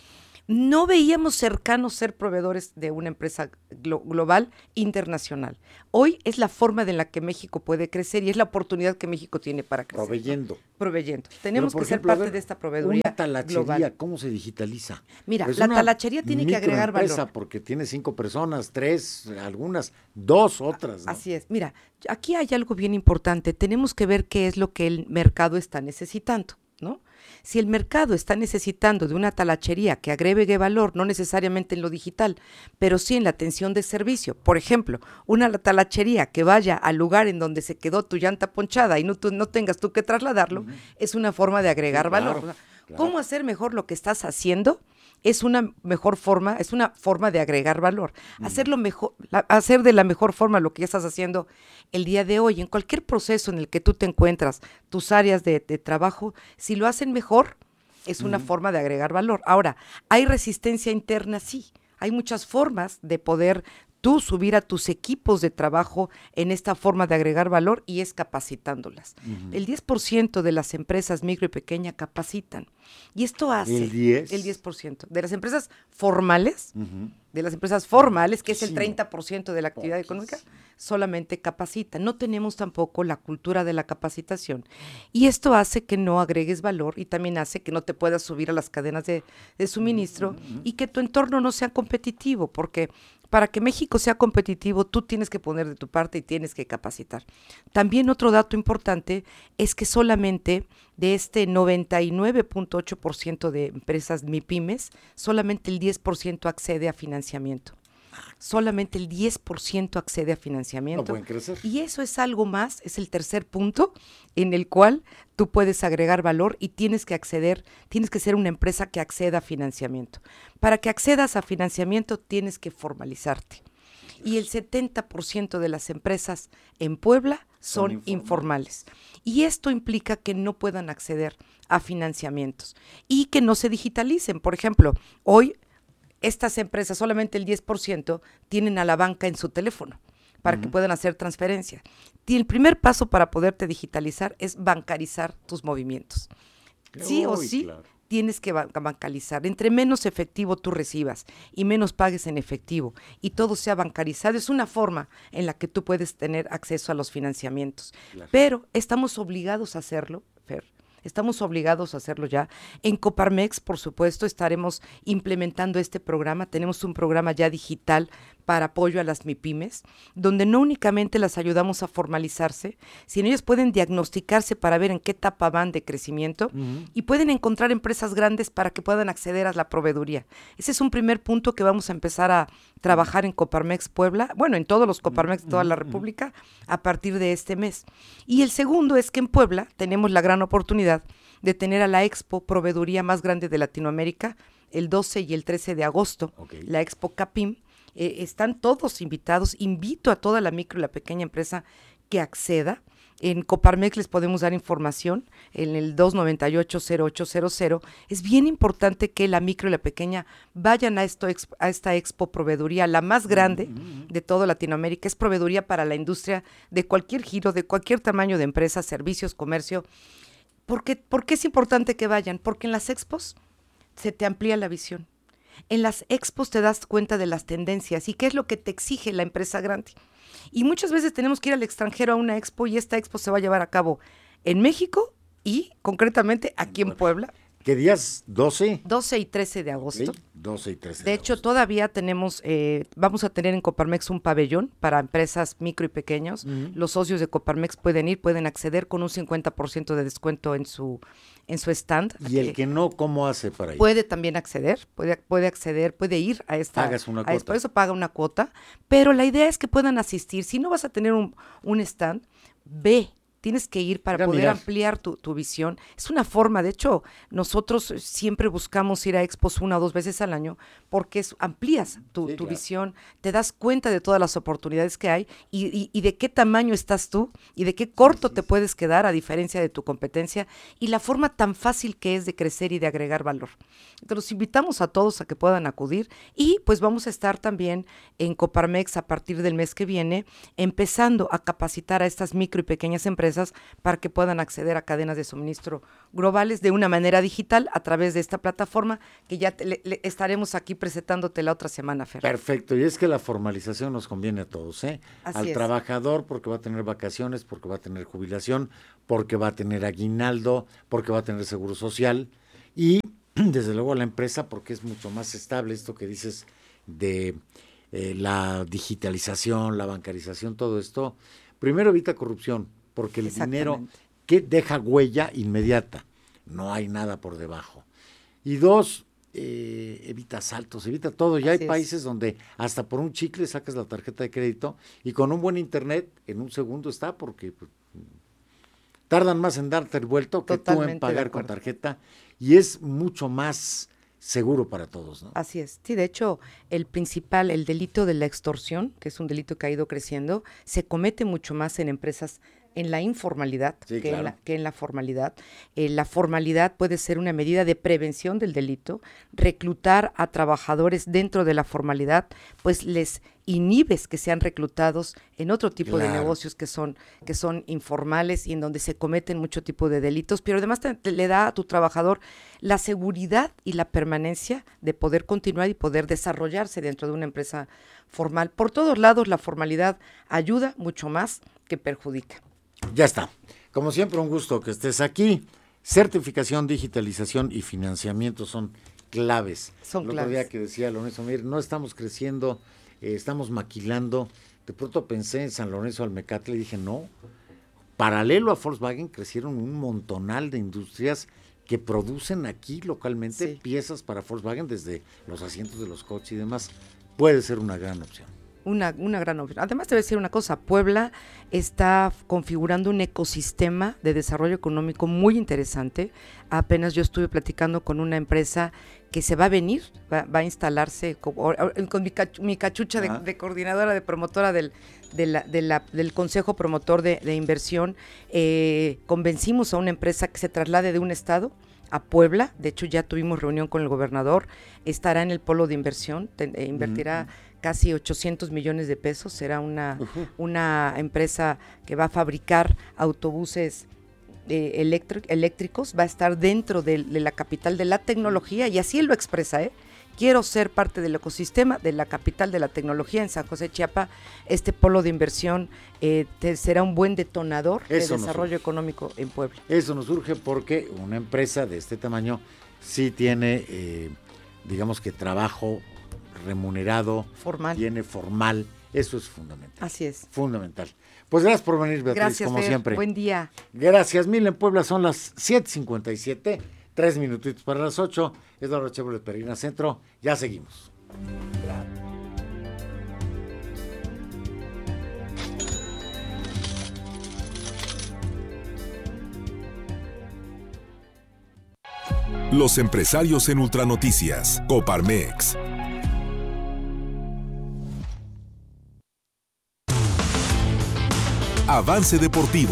no veíamos cercanos ser proveedores de una empresa glo- global internacional. Hoy es la forma de la que México puede crecer y es la oportunidad que México tiene para crecer. Proveyendo. Proveyendo. Tenemos Pero, por que ejemplo, ser parte a ver, de esta proveeduría una talachería, global. ¿cómo se digitaliza? Mira, Pues la una talachería tiene que agregar microempresa, valor. porque tiene cinco personas, tres, algunas, dos, otras, ¿no? Así es. Mira, aquí hay algo bien importante. Tenemos que ver qué es lo que el mercado está necesitando, ¿no? Si el mercado está necesitando de una talachería que agregue valor, no necesariamente en lo digital, pero sí en la atención de servicio, por ejemplo, una talachería que vaya al lugar en donde se quedó tu llanta ponchada y no, tú, no tengas tú que trasladarlo, uh-huh. es una forma de agregar Sí, claro, valor. claro. ¿Cómo hacer mejor lo que estás haciendo? Es una mejor forma, es una forma de agregar valor. Uh-huh. Hacerlo mejor, la, hacer de la mejor forma lo que ya estás haciendo el día de hoy, en cualquier proceso en el que tú te encuentras, tus áreas de, de trabajo, si lo hacen mejor, es una uh-huh. forma de agregar valor. Ahora, hay resistencia interna, sí. Hay muchas formas de poder tú subir a tus equipos de trabajo en esta forma de agregar valor y es capacitándolas. Uh-huh. El diez por ciento de las empresas micro y pequeña capacitan. Y esto hace... ¿El diez? El diez por ciento. De las empresas formales, uh-huh. de las empresas formales, que es el treinta por ciento de la actividad económica, solamente capacitan. No tenemos tampoco la cultura de la capacitación. Y esto hace que no agregues valor y también hace que no te puedas subir a las cadenas de, de suministro uh-huh. y que tu entorno no sea competitivo, porque para que México sea competitivo, tú tienes que poner de tu parte y tienes que capacitar. También otro dato importante es que solamente de este noventa y nueve punto ocho por ciento de empresas MIPYMES, solamente el diez por ciento accede a financiamiento. Solamente el diez por ciento accede a financiamiento. No pueden crecer. Y eso es algo más, es el tercer punto en el cual tú puedes agregar valor y tienes que acceder, tienes que ser una empresa que acceda a financiamiento. Para que accedas a financiamiento tienes que formalizarte. Y el setenta por ciento de las empresas en Puebla son, son informales. informales. Y esto implica que no puedan acceder a financiamientos y que no se digitalicen. Por ejemplo, hoy estas empresas, solamente el diez por ciento, tienen a la banca en su teléfono para uh-huh. que puedan hacer transferencias. Y el primer paso para poderte digitalizar es bancarizar tus movimientos. Sí Uy, o sí, claro. tienes que ban- bancarizar. Entre menos efectivo tú recibas y menos pagues en efectivo y todo sea bancarizado, es una forma en la que tú puedes tener acceso a los financiamientos. Claro. Pero estamos obligados a hacerlo, Fer. Estamos obligados a hacerlo ya. En Coparmex, por supuesto, estaremos implementando este programa. Tenemos un programa ya digital para apoyo a las MIPYMES, donde no únicamente las ayudamos a formalizarse, sino ellas pueden diagnosticarse para ver en qué etapa van de crecimiento uh-huh. y pueden encontrar empresas grandes para que puedan acceder a la proveeduría. Ese es un primer punto que vamos a empezar a trabajar en Coparmex Puebla, bueno, en todos los Coparmex de toda la República, a partir de este mes. Y el segundo es que en Puebla tenemos la gran oportunidad de tener a la Expo Proveeduría más grande de Latinoamérica, el doce y el trece de agosto, okay. la Expo Capim. Eh, están todos invitados. Invito a toda la micro y la pequeña empresa que acceda. En Coparmex les podemos dar información en el dos nueve ocho cero ocho cero cero. Es bien importante que la micro y la pequeña vayan a, esto, a esta Expo Proveeduría, la más grande uh-huh. de toda Latinoamérica. Es proveeduría para la industria de cualquier giro, de cualquier tamaño de empresa, servicios, comercio. ¿Por qué, ¿Por qué es importante que vayan? Porque en las expos se te amplía la visión. En las expos te das cuenta de las tendencias y qué es lo que te exige la empresa grande. Y muchas veces tenemos que ir al extranjero a una expo y esta expo se va a llevar a cabo en México y concretamente aquí en Puebla. ¿Qué días? ¿doce? doce y trece de agosto. Okay. doce y trece de, de hecho, agosto. Todavía tenemos, eh, vamos a tener en Coparmex un pabellón para empresas micro y pequeños. Uh-huh. Los socios de Coparmex pueden ir, pueden acceder con un cincuenta por ciento de descuento en su en su stand. ¿Y el que no, cómo hace para ir? Puede también acceder, puede, puede acceder, puede ir a esta. Pagas una a cuota. Esto, por eso paga una cuota, pero la idea es que puedan asistir. Si no vas a tener un, un stand, ve. Tienes que ir para Mira, poder mirar. ampliar tu, tu visión. Es una forma, de hecho, nosotros siempre buscamos ir a expos una o dos veces al año porque es, amplías tu, Sí, tu claro. visión, te das cuenta de todas las oportunidades que hay y, y, y de qué tamaño estás tú y de qué corto sí, sí, te sí. puedes quedar a diferencia de tu competencia y la forma tan fácil que es de crecer y de agregar valor. Entonces, los invitamos a todos a que puedan acudir y pues vamos a estar también en Coparmex a partir del mes que viene empezando a capacitar a estas micro y pequeñas empresas empresas para que puedan acceder a cadenas de suministro globales de una manera digital a través de esta plataforma que ya te, le, le estaremos aquí presentándote la otra semana, Fer. Perfecto, y es que la formalización nos conviene a todos, ¿eh? Así Al es. trabajador porque va a tener vacaciones, porque va a tener jubilación, porque va a tener aguinaldo, porque va a tener seguro social y desde luego a la empresa porque es mucho más estable esto que dices de eh, la digitalización, la bancarización, todo esto. Primero evita corrupción, porque el dinero que deja huella inmediata, no hay nada por debajo. Y dos, eh, evita asaltos, evita todo. Ya Así hay es. países donde hasta por un chicle sacas la tarjeta de crédito y con un buen internet en un segundo está, porque pues, tardan más en darte el vuelto que Totalmente tú en pagar con tarjeta y es mucho más seguro para todos, ¿no? Así es. Sí, de hecho, el principal, el delito de la extorsión, que es un delito que ha ido creciendo, se comete mucho más en empresas en la informalidad sí, que, claro. en la, que en la formalidad. Eh, la formalidad puede ser una medida de prevención del delito. Reclutar a trabajadores dentro de la formalidad, pues les inhibes que sean reclutados en otro tipo claro. de negocios que son, que son informales y en donde se cometen mucho tipo de delitos, pero además te, te, le da a tu trabajador la seguridad y la permanencia de poder continuar y poder desarrollarse dentro de una empresa formal. Por todos lados, la formalidad ayuda mucho más que perjudica. Ya está. Como siempre, un gusto que estés aquí. Certificación, digitalización y financiamiento son claves. Son El claves. otro día que decía Lorenzo, mire, no estamos creciendo, eh, estamos maquilando. De pronto pensé en San Lorenzo Almecatle y dije, no. Paralelo a Volkswagen crecieron un montonal de industrias que producen aquí localmente sí. piezas para Volkswagen, desde los asientos de los coches y demás. Puede ser una gran opción. Una, una gran opción. Además te voy a decir una cosa, Puebla está configurando un ecosistema de desarrollo económico muy interesante. Apenas yo estuve platicando con una empresa que se va a venir, va, va a instalarse con, con mi, cachu, mi cachucha de, de coordinadora, de promotora del, de la, de la, del Consejo Promotor de, de Inversión. Eh, convencimos a una empresa que se traslade de un estado a Puebla. De hecho ya tuvimos reunión con el gobernador, estará en el polo de inversión, te, eh, invertirá uh-huh. casi ochocientos millones de pesos, será una, uh-huh. una empresa que va a fabricar autobuses eh, electri- eléctricos, va a estar dentro de, de la capital de la tecnología y así él lo expresa, ¿eh? Quiero ser parte del ecosistema de la capital de la tecnología en San José Chiapa. Este polo de inversión eh, te, será un buen detonador Eso de desarrollo económico en Puebla. Eso nos surge porque una empresa de este tamaño sí tiene, eh, digamos que trabajo remunerado, formal. Tiene formal, eso es fundamental. Así es. Fundamental. Pues gracias por venir, Beatriz, gracias, como Fer. siempre. Buen día. Gracias, mil en Puebla son las siete cincuenta y siete, tres minutitos para las ocho, es la hora Chevrolet Peregrina Centro, ya seguimos. Los empresarios en Ultranoticias, Coparmex. Avance Deportivo.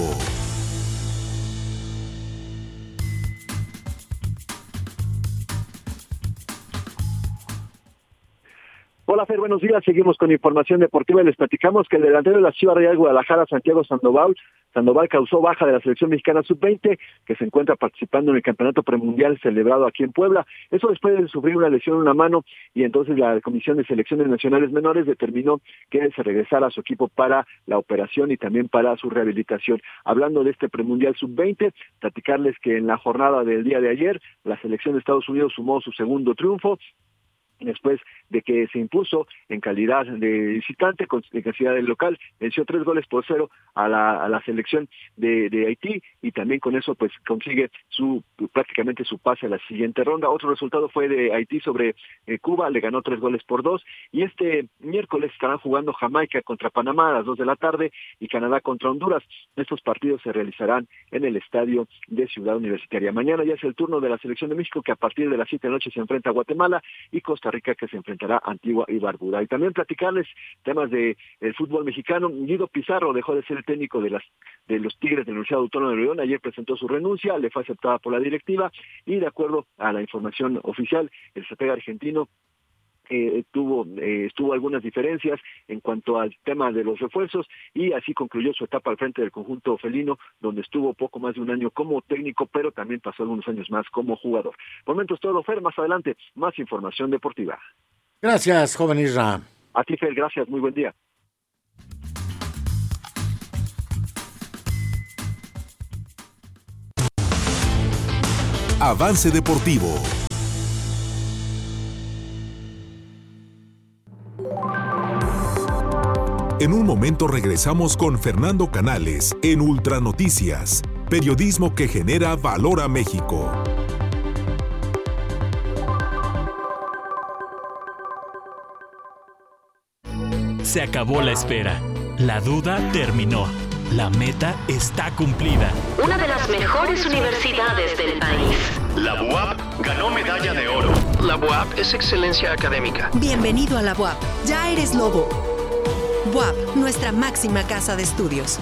Hola Fer, buenos días, seguimos con información deportiva y les platicamos que el delantero de la Chivas Real Guadalajara, Santiago Sandoval, Sandoval causó baja de la selección mexicana sub veinte, que se encuentra participando en el campeonato premundial celebrado aquí en Puebla. Eso después de sufrir una lesión en una mano, y entonces la Comisión de Selecciones Nacionales Menores determinó que se regresara a su equipo para la operación y también para su rehabilitación. Hablando de este premundial sub veinte, platicarles que en la jornada del día de ayer, la selección de Estados Unidos sumó su segundo triunfo, después de que se impuso en calidad de visitante, en calidad de local, venció tres goles por cero a la, a la selección de, de Haití, y también con eso pues consigue su prácticamente su pase a la siguiente ronda. Otro resultado fue de Haití sobre eh, Cuba, le ganó tres goles por dos, y este miércoles estarán jugando Jamaica contra Panamá a las dos de la tarde y Canadá contra Honduras. Estos partidos se realizarán en el estadio de Ciudad Universitaria. Mañana ya es el turno de la selección de México, que a partir de las siete de la noche se enfrenta a Guatemala, y Costa Rica, que se enfrentará a Antigua y Barbuda. Y también platicarles temas de el fútbol mexicano. Guido Pizarro dejó de ser el técnico de las de los Tigres de la Universidad Autónoma de León. Ayer presentó su renuncia, le fue aceptada por la directiva, y de acuerdo a la información oficial, el estratega argentino Eh, tuvo eh, estuvo algunas diferencias en cuanto al tema de los refuerzos y así concluyó su etapa al frente del conjunto felino, donde estuvo poco más de un año como técnico, pero también pasó algunos años más como jugador. Por momentos todo, Fer, más adelante más información deportiva. Gracias, joven Isra. A ti, Fer, gracias, muy buen día. Avance Deportivo. En un momento regresamos con Fernando Canales en Ultra Noticias, periodismo que genera valor a México. Se acabó la espera. La duda terminó. La meta está cumplida. Una de las mejores universidades del país. La B U A P ganó medalla de oro. La B U A P es excelencia académica. Bienvenido a la B U A P. Ya eres lobo. B U A P, nuestra máxima casa de estudios.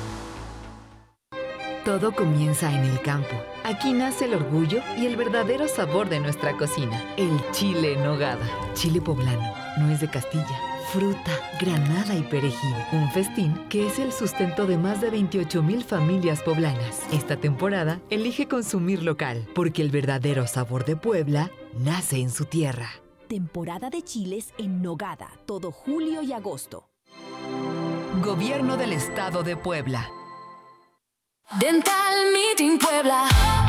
Todo comienza en el campo. Aquí nace el orgullo y el verdadero sabor de nuestra cocina. El chile en nogada. Chile poblano. Nuez de Castilla. Fruta, granada y perejil. Un festín que es el sustento de más de veintiocho mil familias poblanas. Esta temporada, elige consumir local, porque el verdadero sabor de Puebla nace en su tierra. Temporada de chiles en nogada, todo julio y agosto. Gobierno del Estado de Puebla. Dental Meeting Puebla.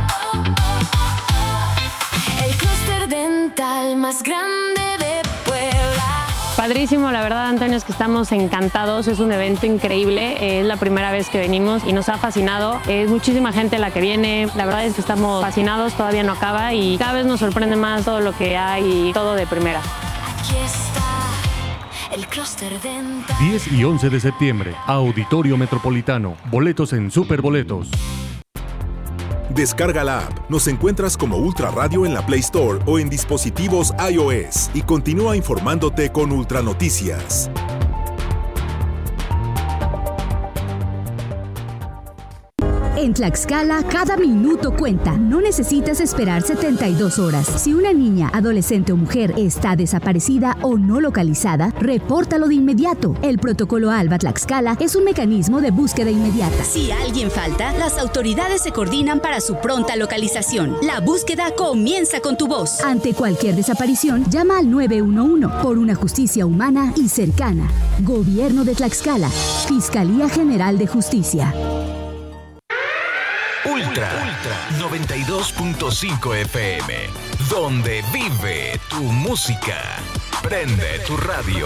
El clúster dental más grande de Puebla. Padrísimo, la verdad, Antonio, es que estamos encantados, es un evento increíble, es la primera vez que venimos y nos ha fascinado, es muchísima gente la que viene, la verdad es que estamos fascinados, todavía no acaba y cada vez nos sorprende más todo lo que hay y todo de primera. Aquí está el clúster dental. diez y once de septiembre, Auditorio Metropolitano, boletos en Superboletos. Descarga la app. Nos encuentras como Ultra Radio en la Play Store o en dispositivos iOS y continúa informándote con Ultra Noticias. En Tlaxcala, cada minuto cuenta. No necesitas esperar setenta y dos horas. Si una niña, adolescente o mujer está desaparecida o no localizada, repórtalo de inmediato. El protocolo ALBA Tlaxcala es un mecanismo de búsqueda inmediata. Si alguien falta, las autoridades se coordinan para su pronta localización. La búsqueda comienza con tu voz. Ante cualquier desaparición, llama al nueve uno uno por una justicia humana y cercana. Gobierno de Tlaxcala. Fiscalía General de Justicia. Ultra, Ultra noventa y dos punto cinco F M, donde vive tu música. Prende tu radio.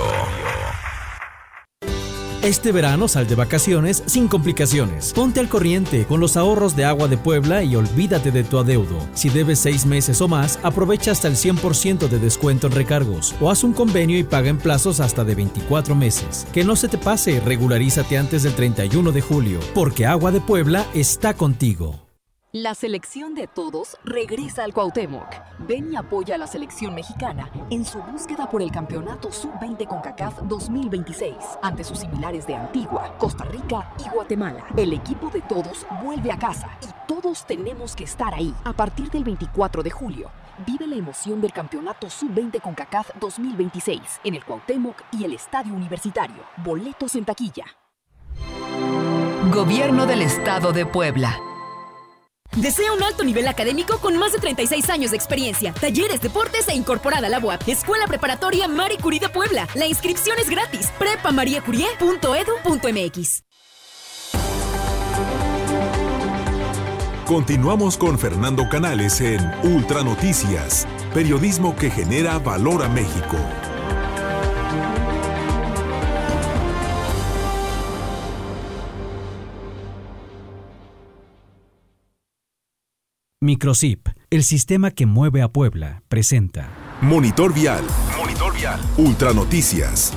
Este verano sal de vacaciones sin complicaciones. Ponte al corriente con los ahorros de Agua de Puebla y olvídate de tu adeudo. Si debes seis meses o más, aprovecha hasta el cien por ciento de descuento en recargos o haz un convenio y paga en plazos hasta de veinticuatro meses. Que no se te pase, regularízate antes del treinta y uno de julio, porque Agua de Puebla está contigo. La selección de todos regresa al Cuauhtémoc. Ven y apoya a la selección mexicana en su búsqueda por el campeonato sub veinte CONCACAF dos mil veintiséis ante sus similares de Antigua, Costa Rica y Guatemala. El equipo de todos vuelve a casa y todos tenemos que estar ahí. A partir del veinticuatro de julio, vive la emoción del campeonato sub veinte CONCACAF dos mil veintiséis en el Cuauhtémoc y el Estadio Universitario. Boletos en taquilla. Gobierno del Estado de Puebla. Desea un alto nivel académico con más de treinta y seis años de experiencia, talleres, deportes e incorporada a la B U A P. Escuela Preparatoria Marie Curie de Puebla. La inscripción es gratis. prepa marie curie punto edu punto m x. Continuamos con Fernando Canales en Ultra Noticias, periodismo que genera valor a México. Microsip, el sistema que mueve a Puebla, presenta Monitor Vial. Monitor Vial. Ultra Noticias.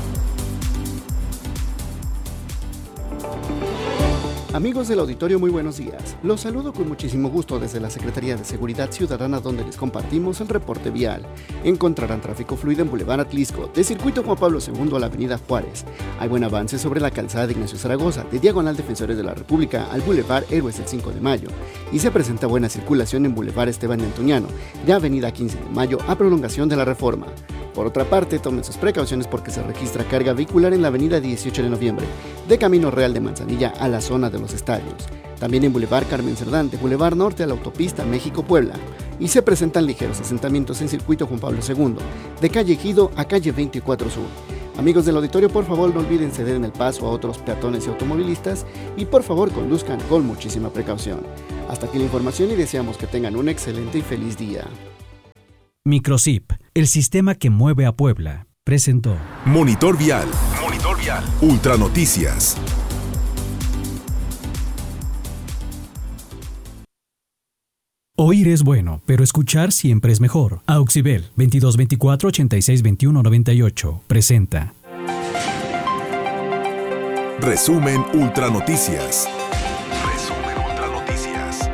Amigos del auditorio, muy buenos días. Los saludo con muchísimo gusto desde la Secretaría de Seguridad Ciudadana, donde les compartimos el reporte vial. Encontrarán tráfico fluido en Boulevard Atlisco, de Circuito Juan Pablo segundo a la Avenida Juárez. Hay buen avance sobre la calzada de Ignacio Zaragoza, de Diagonal Defensores de la República al Boulevard Héroes del cinco de mayo. Y se presenta buena circulación en Boulevard Esteban de Antuñano, de Avenida quince de mayo a Prolongación de la Reforma. Por otra parte, tomen sus precauciones porque se registra carga vehicular en la avenida dieciocho de noviembre, de Camino Real de Manzanilla a la zona de los estadios. También en Boulevard Carmen Cerdán, de Boulevard Norte a la autopista México-Puebla. Y se presentan ligeros asentamientos en Circuito Juan Pablo segundo, de calle Ejido a calle veinticuatro Sur. Amigos del auditorio, por favor no olviden ceder en el paso a otros peatones y automovilistas y por favor conduzcan con muchísima precaución. Hasta aquí la información y deseamos que tengan un excelente y feliz día. Microsip, el sistema que mueve a Puebla, presentó Monitor Vial. Monitor Vial. Ultra Noticias. Oír es bueno, pero escuchar siempre es mejor. Auxibel veintidós veinticuatro ochenta y seis veintiuno noventa y ocho presenta Resumen Ultra Noticias. Resumen Ultra Noticias.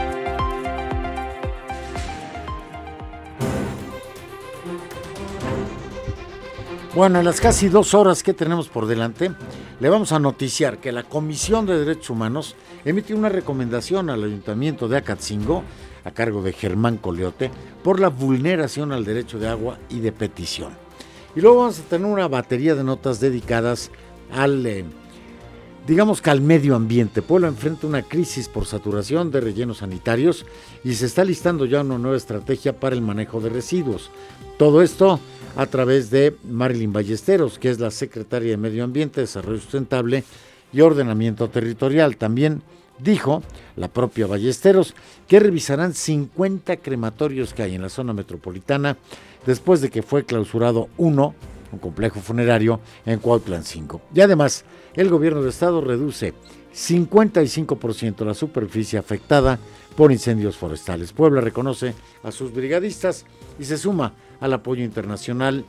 Bueno, en las casi dos horas que tenemos por delante, le vamos a noticiar que la Comisión de Derechos Humanos emitió una recomendación al Ayuntamiento de Acatzingo, a cargo de Germán Coleote, por la vulneración al derecho de agua y de petición. Y luego vamos a tener una batería de notas dedicadas al, eh, digamos que al medio ambiente. Puebla enfrenta una crisis por saturación de rellenos sanitarios y se está listando ya una nueva estrategia para el manejo de residuos. Todo esto a través de Marilyn Ballesteros, que es la secretaria de Medio Ambiente, Desarrollo Sustentable y Ordenamiento Territorial. También dijo la propia Ballesteros que revisarán cincuenta crematorios que hay en la zona metropolitana después de que fue clausurado uno, un complejo funerario en Cuautlancingo. Y además, el gobierno de estado reduce cincuenta y cinco por ciento la superficie afectada por incendios forestales. Puebla reconoce a sus brigadistas y se suma al apoyo internacional,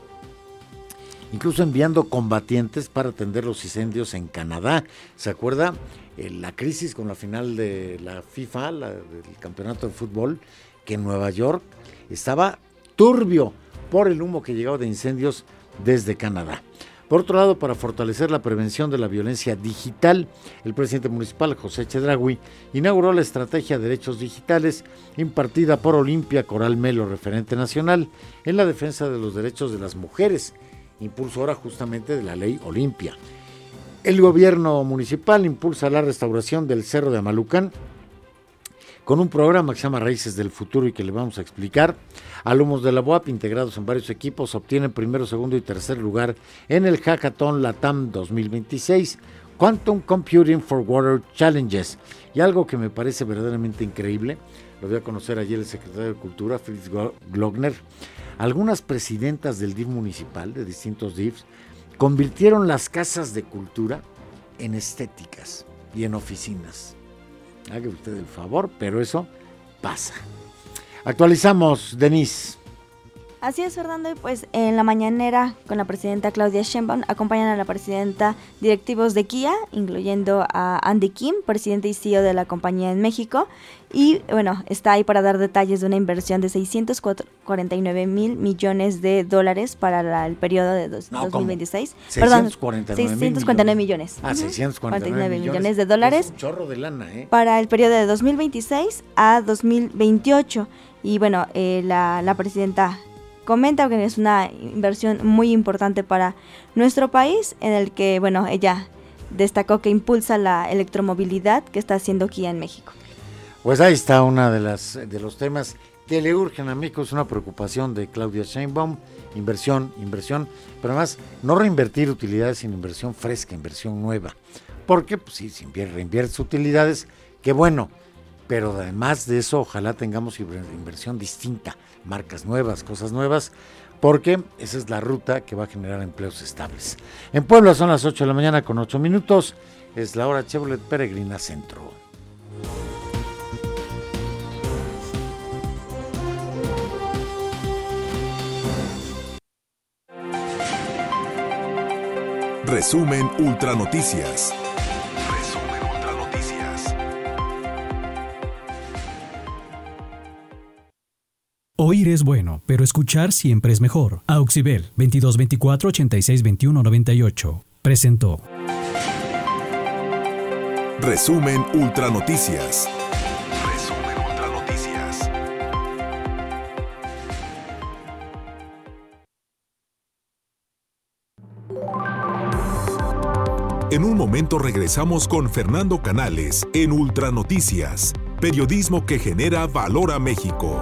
incluso enviando combatientes para atender los incendios en Canadá. ¿Se acuerda? Eh, la crisis con la final de la FIFA, la, del campeonato de fútbol, que en Nueva York estaba turbio por el humo que llegaba de incendios desde Canadá. Por otro lado, para fortalecer la prevención de la violencia digital, el presidente municipal, José Chedraui, inauguró la estrategia de derechos digitales impartida por Olimpia Coral Melo, referente nacional en la defensa de los derechos de las mujeres, impulsora justamente de la ley Olimpia. El gobierno municipal impulsa la restauración del Cerro de Amalucán con un programa que se llama Raíces del Futuro y que le vamos a explicar. Alumnos de la U A P integrados en varios equipos obtienen primero, segundo y tercer lugar en el Hackathon Latam dos mil veintiséis, Quantum Computing for Water Challenges. Y algo que me parece verdaderamente increíble, lo voy a conocer ayer el secretario de Cultura, Fritz Glockner. Algunas presidentas del D I F municipal, de distintos D I Fs, convirtieron las casas de cultura en estéticas y en oficinas. Haga usted el favor, pero eso pasa. Actualizamos, Denise. Así es, Fernando, y pues en la mañanera con la presidenta Claudia Sheinbaum acompañan a la presidenta directivos de Kia, incluyendo a Andy Kim, presidente y C E O de la compañía en México, y bueno, está ahí para dar detalles de una inversión de seiscientos cuarenta y nueve mil millones de dólares para la, el periodo de dos, no, dos mil veintiséis. seiscientos cuarenta y nueve Perdón, seiscientos cuarenta y nueve millones. Ah, seiscientos cuarenta y nueve millones, millones de dólares. Es un chorro de lana, ¿eh? Para el periodo de dos mil veintiséis a dos mil veintiocho. Y bueno, eh, la, la presidenta comenta que es una inversión muy importante para nuestro país, en el que, bueno, ella destacó que impulsa la electromovilidad que está haciendo Kia en México. Pues ahí está una de las de los temas que le urgen a México, es una preocupación de Claudia Sheinbaum, inversión, inversión, pero además no reinvertir utilidades, sino inversión fresca, inversión nueva. Porque, pues sí, si reinviertes utilidades, qué bueno, pero además de eso, ojalá tengamos inversión distinta, marcas nuevas, cosas nuevas, porque esa es la ruta que va a generar empleos estables. En Puebla son las ocho de la mañana con ocho minutos, es la hora Chevrolet Peregrina Centro. Resumen Ultra Noticias. Resumen Ultra Noticias. Oír es bueno, pero escuchar siempre es mejor. Auxibel veintidós veinticuatro ochenta y seis veintiuno noventa y ocho presentó Resumen Ultra Noticias. Resumen Ultra Noticias. En un momento regresamos con Fernando Canales en Ultra Noticias, periodismo que genera valor a México.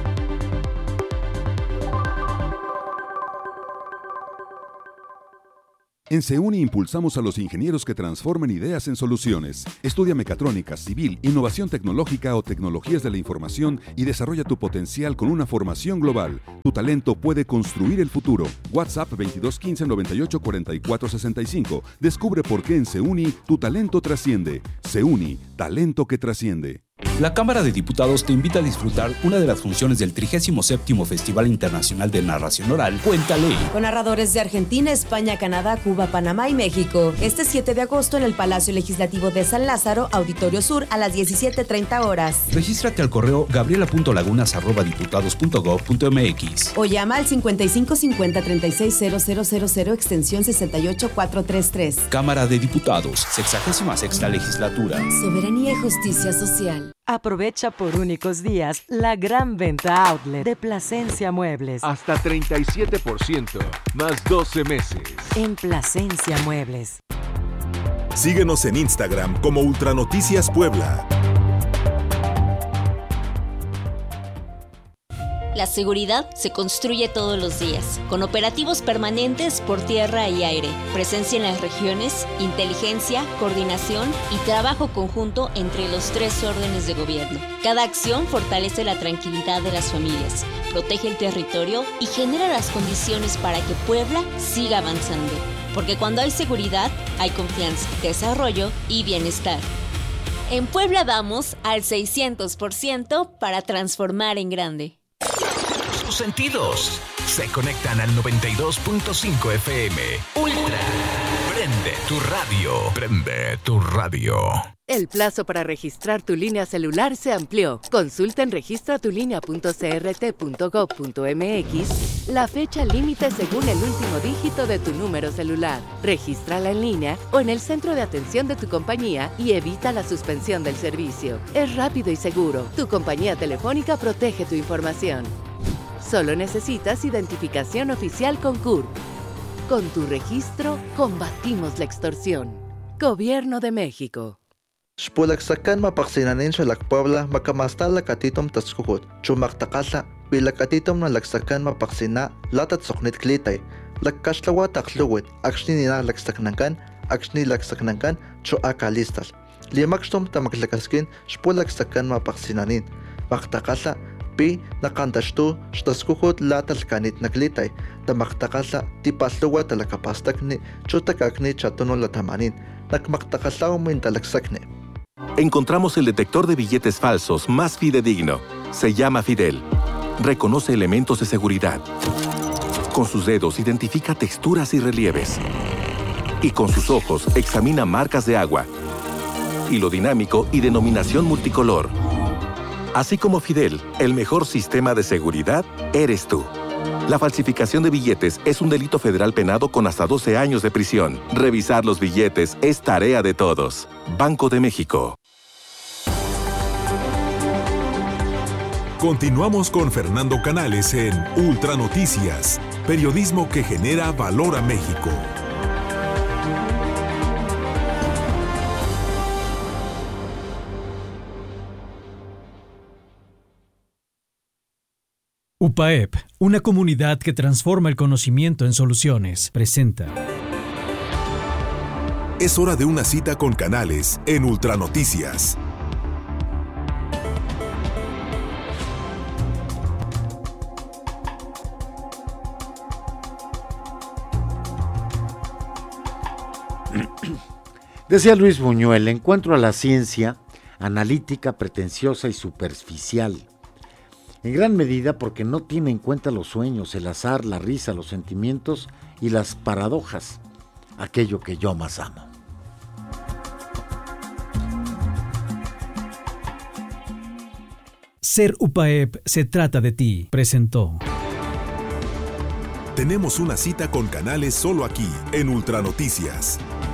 En Seuni impulsamos a los ingenieros que transformen ideas en soluciones. Estudia mecatrónica, civil, innovación tecnológica o tecnologías de la información y desarrolla tu potencial con una formación global. Tu talento puede construir el futuro. WhatsApp veintidós quince noventa y ocho cuarenta y cuatro sesenta y cinco. Descubre por qué en Seuni tu talento trasciende. Seuni, talento que trasciende. La Cámara de Diputados te invita a disfrutar una de las funciones del trigésimo séptimo Festival Internacional de Narración Oral, Cuéntale. Con narradores de Argentina, España, Canadá, Cuba, Panamá y México. Este siete de agosto en el Palacio Legislativo de San Lázaro, Auditorio Sur, a las diecisiete treinta horas. Regístrate al correo gabriela punto lagunas arroba diputados punto gob punto mx o llama al cincuenta y cinco cincuenta treinta y seis cero cero cero cero extensión sesenta y ocho cuatrocientos treinta y tres. Cámara de Diputados, sexagésima sexta Legislatura. Soberanía y justicia social. Aprovecha por únicos días la gran venta outlet de Plasencia Muebles. Hasta treinta y siete por ciento, más doce meses. En Plasencia Muebles. Síguenos en Instagram como Ultranoticias Puebla. La seguridad se construye todos los días, con operativos permanentes por tierra y aire, presencia en las regiones, inteligencia, coordinación y trabajo conjunto entre los tres órdenes de gobierno. Cada acción fortalece la tranquilidad de las familias, protege el territorio y genera las condiciones para que Puebla siga avanzando. Porque cuando hay seguridad, hay confianza, desarrollo y bienestar. En Puebla vamos al seiscientos por ciento para transformar en grande. Tus sentidos se conectan al noventa y dos punto cinco F M. Ultra. Prende tu radio. Prende tu radio. El plazo para registrar tu línea celular se amplió. Consulta en registra tu línea punto c r t punto gob punto m x la fecha límite según el último dígito de tu número celular. Regístrala en línea o en el centro de atención de tu compañía y evita la suspensión del servicio. Es rápido y seguro. Tu compañía telefónica protege tu información. Solo necesitas identificación oficial con C U R P. Con tu registro, combatimos la extorsión. Gobierno de México. Xpulaksakan mapaqsinanin xalak Puebla makamastal lakatitom taskuhut. Chumaktakala, bilakatitom na laksakan mapaqsina latat soknit klitay. Lakkaxlawa takluwit, aksninina laksaknankan, aksni laksaknankan, cho akalistal. Liamakstom tamaklakaskin xpulaksakan mapaqsinanin. Maktakala, pi nakantashtu xtaskuhut latalkanit naklitay. Tamaktakala, tipasluwa talakapastakni, chutakakni chatuno latamanin. Nakmaktakalaw mintalaksakni. Encontramos el detector de billetes falsos más fidedigno. Se llama Fidel. Reconoce elementos de seguridad. Con sus dedos identifica texturas y relieves. Y con sus ojos examina marcas de agua, hilo dinámico y denominación multicolor. Así como Fidel, el mejor sistema de seguridad eres tú. La falsificación de billetes es un delito federal penado con hasta doce años de prisión. Revisar los billetes es tarea de todos. Banco de México. Continuamos con Fernando Canales en Ultra Noticias, periodismo que genera valor a México. U P A E P, una comunidad que transforma el conocimiento en soluciones, presenta. Es hora de una cita con Canales en Ultra Noticias. Decía Luis Buñuel, encuentro a la ciencia analítica, pretenciosa y superficial. En gran medida porque no tiene en cuenta los sueños, el azar, la risa, los sentimientos y las paradojas, aquello que yo más amo. Ser U P A E P se trata de ti, presentó. Tenemos una cita con Canales solo aquí, en Ultra Noticias.